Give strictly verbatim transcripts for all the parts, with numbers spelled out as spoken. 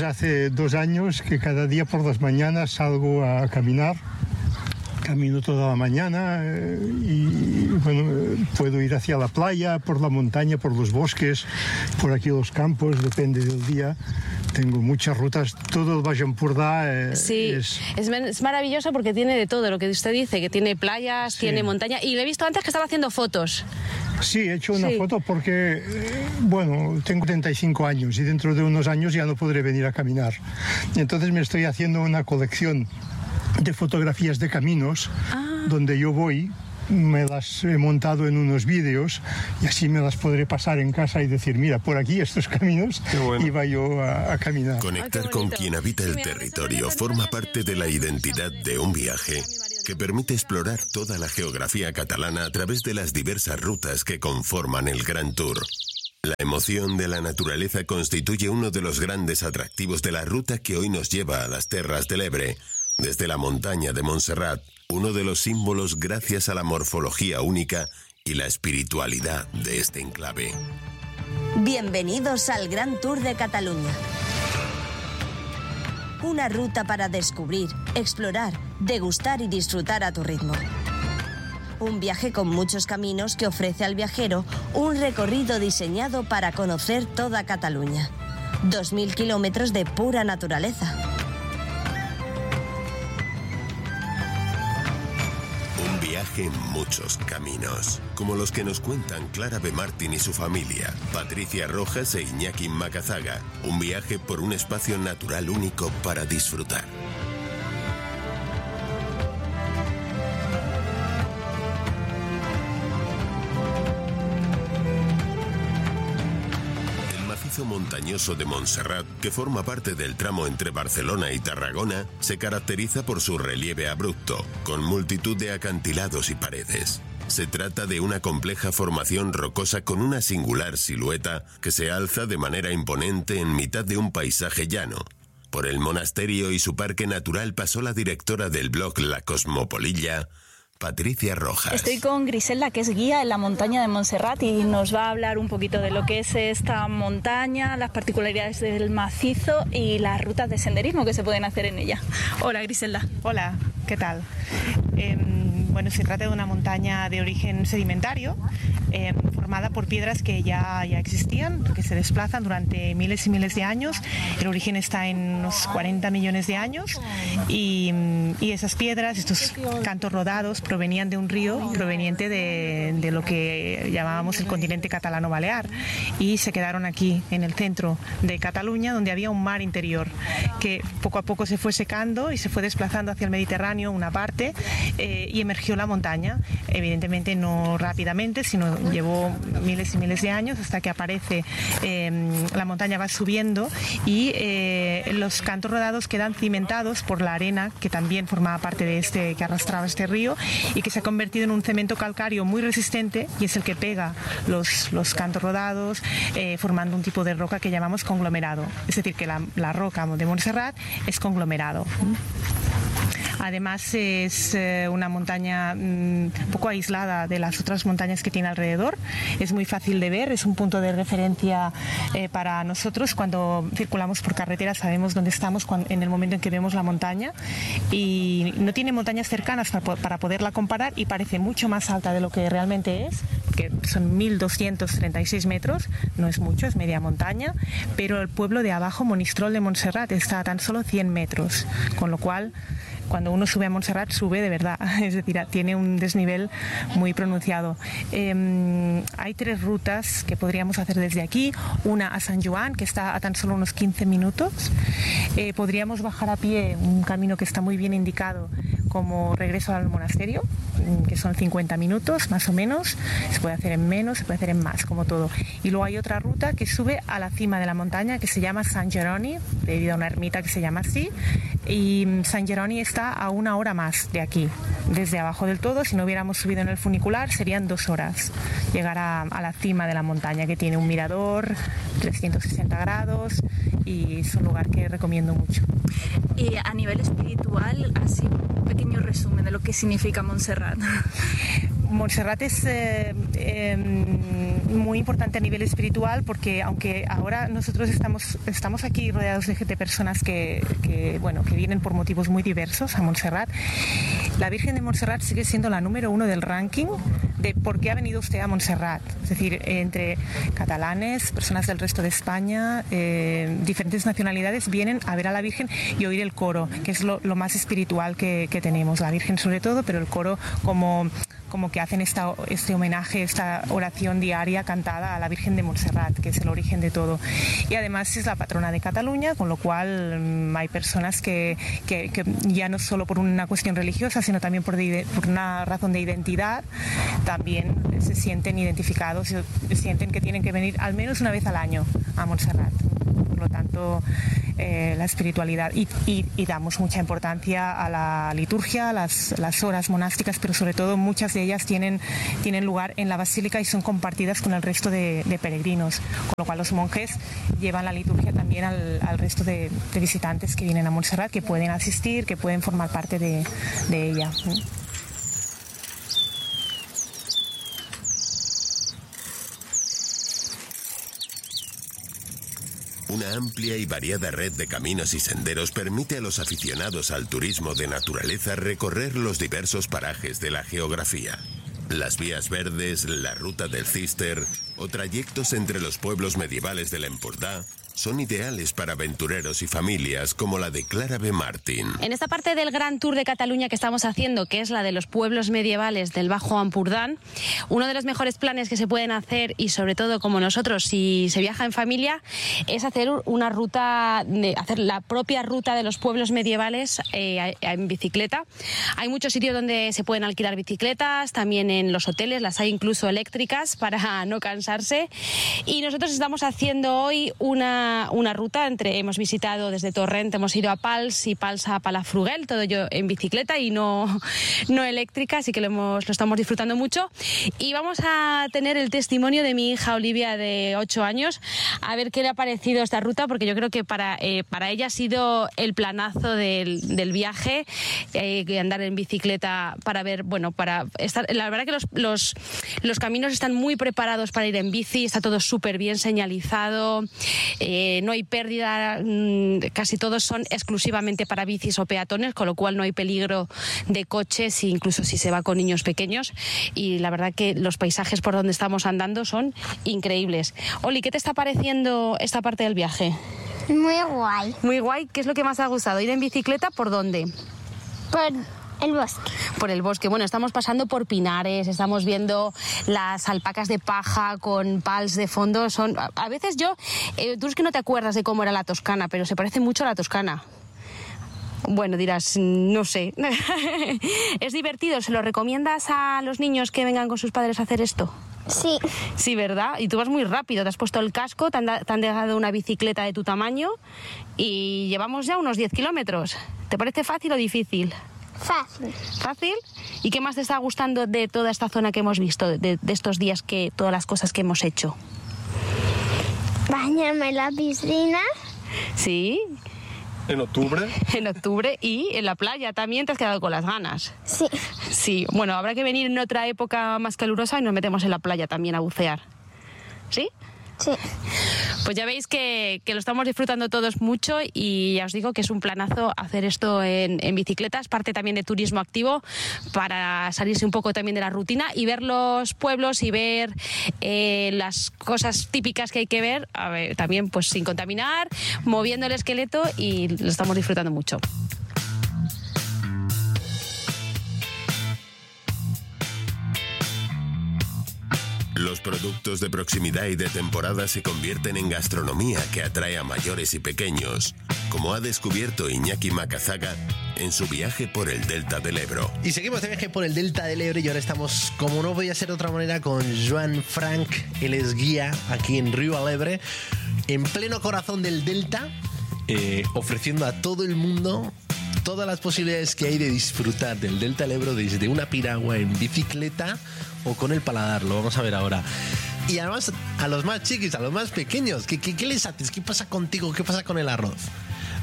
desde hace dos años que cada día por las mañanas salgo a caminar. Camino toda la mañana eh, y bueno, eh, puedo ir hacia la playa, por la montaña, por los bosques, por aquí los campos, depende del día. Tengo muchas rutas, todo el Baix Empordà eh, sí, es... Es, es maravilloso porque tiene de todo, lo que usted dice, que tiene playas, Sí. tiene montaña, y le he visto antes que estaba haciendo fotos. Sí, he hecho una Sí. foto porque, eh, bueno, tengo treinta y cinco años y dentro de unos años ya no podré venir a caminar. Entonces me estoy haciendo una colección de fotografías de caminos Ah. donde yo voy, me las he montado en unos vídeos y así me las podré pasar en casa y decir, mira, por aquí estos caminos, bueno. iba yo a, a caminar. Conectar Ay, qué con bonito. quien habita Sí, el mira, territorio esa forma montaña parte que- de la identidad de un viaje que permite explorar toda la geografía catalana a través de las diversas rutas que conforman el Gran Tour. La emoción de la naturaleza constituye uno de los grandes atractivos de la ruta que hoy nos lleva a las Terras del Ebre, desde la montaña de Montserrat, uno de los símbolos gracias a la morfología única y la espiritualidad de este enclave. Bienvenidos al Gran Tour de Cataluña. Una ruta para descubrir, explorar, degustar y disfrutar a tu ritmo. Un viaje con muchos caminos que ofrece al viajero un recorrido diseñado para conocer toda Cataluña. Dos mil kilómetros de pura naturaleza. Un viaje en muchos caminos, como los que nos cuentan Clara B. Martín y su familia, Patricia Rojas e Iñaki Macazaga. Un viaje por un espacio natural único para disfrutar. El macizo montañoso de Montserrat, que forma parte del tramo entre Barcelona y Tarragona, se caracteriza por su relieve abrupto, con multitud de acantilados y paredes. Se trata de una compleja formación rocosa con una singular silueta que se alza de manera imponente en mitad de un paisaje llano. Por el monasterio y su parque natural pasó la directora del blog La Cosmopolilla, Patricia Rojas. Estoy con Griselda, que es guía en la montaña de Montserrat, y nos va a hablar un poquito de lo que es esta montaña, las particularidades del macizo y las rutas de senderismo que se pueden hacer en ella. Hola, Griselda. Hola, ¿qué tal? Eh, bueno, se trata de una montaña de origen sedimentario, eh, formada por piedras que ya, ya existían, que se desplazan durante miles y miles de años. El origen está en unos cuarenta millones de años y, y esas piedras, estos cantos rodados, provenían de un río proveniente de, de lo que llamábamos el continente catalano-balear, y se quedaron aquí en el centro de Cataluña, donde había un mar interior que poco a poco se fue secando y se fue desplazando hacia el Mediterráneo una parte, eh, y emergió la montaña. Evidentemente no rápidamente, sino llevó miles y miles de años hasta que aparece, eh, la montaña va subiendo y eh, los cantos rodados quedan cimentados por la arena que también formaba parte de este, que arrastraba este río, y que se ha convertido en un cemento calcáreo muy resistente, y es el que pega los, los cantos rodados, eh, formando un tipo de roca que llamamos conglomerado. Es decir, que la, la roca de Montserrat es conglomerado. Además es eh, una montaña un mm, poco aislada de las otras montañas que tiene alrededor. Es muy fácil de ver, es un punto de referencia eh, para nosotros. Cuando circulamos por carretera sabemos dónde estamos cuando, en el momento en que vemos la montaña, y no tiene montañas cercanas para, para poderla comparar, y parece mucho más alta de lo que realmente es, que son mil doscientos treinta y seis metros, no es mucho, es media montaña, pero el pueblo de abajo, Monistrol de Montserrat, está a tan solo cien metros, con lo cual cuando uno sube a Montserrat sube de verdad, es decir, tiene un desnivel muy pronunciado. Eh, hay tres rutas que podríamos hacer desde aquí, una a Sant Joan, que está a tan solo unos quince minutos, eh, podríamos bajar a pie un camino que está muy bien indicado como regreso al monasterio, que son cincuenta minutos más o menos, se puede hacer en menos, se puede hacer en más, como todo. Y luego hay otra ruta que sube a la cima de la montaña, que se llama Sant Jeroni, debido a una ermita que se llama así, y Sant Jeroni está a una hora más de aquí, desde abajo del todo. Si no hubiéramos subido en el funicular serían dos horas llegar a, a la cima de la montaña, que tiene un mirador, trescientos sesenta grados, y es un lugar que recomiendo mucho. Y a nivel espiritual, así un pequeño resumen de lo que significa Montserrat. Montserrat es eh, eh, muy importante a nivel espiritual porque aunque ahora nosotros estamos, estamos aquí rodeados de, de personas que, que, bueno, que vienen por motivos muy diversos a Montserrat, la Virgen de Montserrat sigue siendo la número uno del ranking de por qué ha venido usted a Montserrat. Es decir, entre catalanes, personas del resto de España, eh, diferentes nacionalidades vienen a ver a la Virgen y oír el coro, que es lo, lo más espiritual que, que tenemos, la Virgen sobre todo, pero el coro como... como que hacen esta, este homenaje, esta oración diaria cantada a la Virgen de Montserrat, que es el origen de todo. Y además es la patrona de Cataluña, con lo cual mmm, hay personas que, que, que ya no solo por una cuestión religiosa, sino también por, de, por una razón de identidad, también se sienten identificados y sienten que tienen que venir al menos una vez al año a Montserrat. Por lo tanto, eh, la espiritualidad y, y, y damos mucha importancia a la liturgia, a las, las horas monásticas, pero sobre todo muchas de ellas tienen, tienen lugar en la basílica y son compartidas con el resto de, de peregrinos, con lo cual los monjes llevan la liturgia también al, al resto de, de visitantes que vienen a Montserrat, que pueden asistir, que pueden formar parte de, de ella. Una amplia y variada red de caminos y senderos permite a los aficionados al turismo de naturaleza recorrer los diversos parajes de la geografía. Las vías verdes, la ruta del Cister o trayectos entre los pueblos medievales del Empordà son ideales para aventureros y familias como la de Clara B. Martín. En esta parte del Gran Tour de Cataluña que estamos haciendo, que es la de los pueblos medievales del Bajo Ampurdán, uno de los mejores planes que se pueden hacer, y sobre todo como nosotros, si se viaja en familia, es hacer una ruta, de, hacer la propia ruta de los pueblos medievales eh, en bicicleta. Hay muchos sitios donde se pueden alquilar bicicletas, también en los hoteles, las hay incluso eléctricas para no cansarse. Y nosotros estamos haciendo hoy una una ruta entre, hemos visitado desde Torrent, hemos ido a Pals y Pals a Palafrugell, todo ello en bicicleta y no, no eléctrica, así que lo, hemos, lo estamos disfrutando mucho. Y vamos a tener el testimonio de mi hija Olivia, de ocho años, a ver qué le ha parecido esta ruta, porque yo creo que para, eh, para ella ha sido el planazo del, del viaje, eh, andar en bicicleta para ver, bueno, para estar, la verdad que los, los, los caminos están muy preparados para ir en bici, está todo súper bien señalizado. Eh, Eh, no hay pérdida, casi todos son exclusivamente para bicis o peatones, con lo cual no hay peligro de coches, incluso si se va con niños pequeños, y la verdad que los paisajes por donde estamos andando son increíbles. Oli, ¿qué te está pareciendo esta parte del viaje? Muy guay. Muy guay. ¿Qué es lo que más te ha gustado? ¿Ir en bicicleta por dónde? Por el bosque. Por el bosque. Bueno, estamos pasando por pinares, estamos viendo las alpacas de paja con pals de fondo. Son, a, a veces yo, eh, tú es que no te acuerdas de cómo era la Toscana, pero se parece mucho a la Toscana. Bueno, dirás, no sé. ¿Es divertido? ¿Se lo recomiendas a los niños que vengan con sus padres a hacer esto? Sí. Sí, ¿verdad? Y tú vas muy rápido, te has puesto el casco, te han, da, te han dejado una bicicleta de tu tamaño y llevamos ya unos diez kilómetros. ¿Te parece fácil o difícil? Fácil. ¿Fácil? ¿Y qué más te está gustando de toda esta zona que hemos visto, de, de estos días, que todas las cosas que hemos hecho? Bañarme en la piscina. Sí. ¿En octubre? En octubre. Y en la playa también te has quedado con las ganas. Sí. Sí. Bueno, habrá que venir en otra época más calurosa y nos metemos en la playa también a bucear. ¿Sí? Sí. Pues ya veis que, que lo estamos disfrutando todos mucho, y ya os digo que es un planazo hacer esto en, en bicicleta. Es parte también de turismo activo para salirse un poco también de la rutina y ver los pueblos y ver eh, las cosas típicas que hay que ver, a ver, también pues sin contaminar, moviendo el esqueleto, y lo estamos disfrutando mucho. Los productos de proximidad y de temporada se convierten en gastronomía que atrae a mayores y pequeños, como ha descubierto Iñaki Macazaga en su viaje por el Delta del Ebro. Y seguimos de viaje por el Delta del Ebro, y ahora estamos, como no podía ser de otra manera, con Joan Frank. Él es guía aquí en Río Alebre, en pleno corazón del Delta, eh, ofreciendo a todo el mundo todas las posibilidades que hay de disfrutar del Delta del Ebro, desde una piragua en bicicleta o con el paladar. Lo vamos a ver ahora. Y además, a los más chiquis, a los más pequeños, ¿qué, qué, qué les haces? ¿Qué pasa contigo? ¿Qué pasa con el arroz?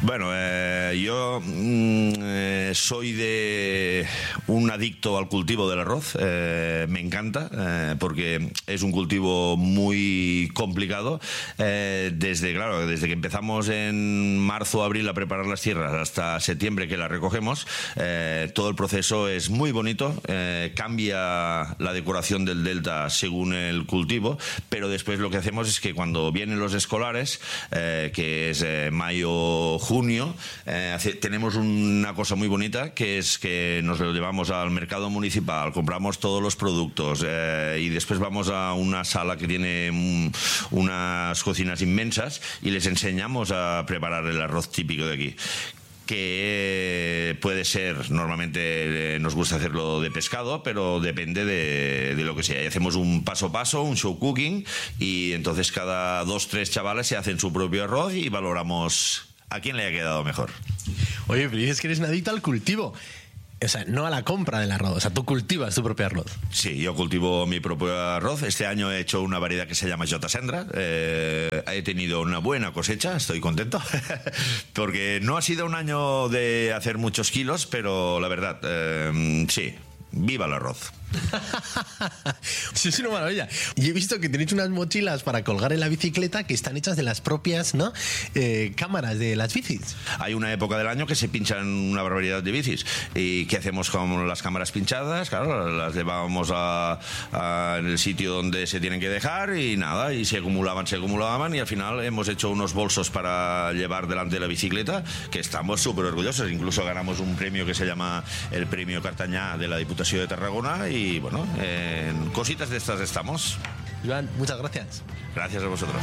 Bueno, eh, yo mm, eh, soy de un adicto al cultivo del arroz. Eh, me encanta eh, porque es un cultivo muy complicado. Eh, desde, claro, desde que empezamos en marzo, abril a preparar las tierras hasta septiembre que las recogemos, eh, todo el proceso es muy bonito. Eh, cambia la decoración del delta según el cultivo, pero después lo que hacemos es que cuando vienen los escolares, eh, que es eh, mayo, junio, eh, hace, tenemos una cosa muy bonita, que es que nos lo llevamos al mercado municipal, compramos todos los productos eh, y después vamos a una sala que tiene un, unas cocinas inmensas y les enseñamos a preparar el arroz típico de aquí, que puede ser, normalmente nos gusta hacerlo de pescado, pero depende de, de lo que sea. Y hacemos un paso a paso, un show cooking, y entonces cada dos, tres chavales se hacen su propio arroz y valoramos a quién le ha quedado mejor. Oye, pero dices que eres un adicto al cultivo. O sea, no a la compra del arroz. O sea, tú cultivas tu propio arroz. Sí, yo cultivo mi propio arroz. Este año he hecho una variedad que se llama Jota Sendra. Eh, he tenido una buena cosecha, estoy contento. Porque no ha sido un año de hacer muchos kilos, pero la verdad, eh, sí, viva el arroz. Sí, es una maravilla. Y he visto que tenéis unas mochilas para colgar en la bicicleta que están hechas de las propias, ¿no? eh, cámaras de las bicis. Hay una época del año que se pinchan una barbaridad de bicis. ¿Y qué hacemos con las cámaras pinchadas? Claro, las llevábamos a, a el sitio donde se tienen que dejar y nada, y se acumulaban, se acumulaban y al final hemos hecho unos bolsos para llevar delante de la bicicleta que estamos súper orgullosos. Incluso ganamos un premio que se llama el Premio Cartañá de la Diputación de Tarragona y Y bueno, en cositas de estas estamos. Joan, muchas gracias. Gracias a vosotros.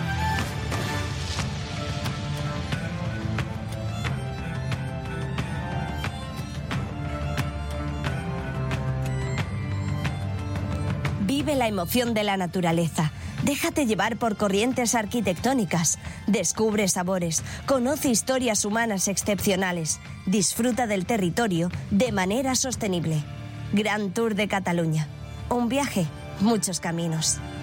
Vive la emoción de la naturaleza. Déjate llevar por corrientes arquitectónicas. Descubre sabores. Conoce historias humanas excepcionales. Disfruta del territorio de manera sostenible. Gran Tour de Cataluña. Un viaje, muchos caminos.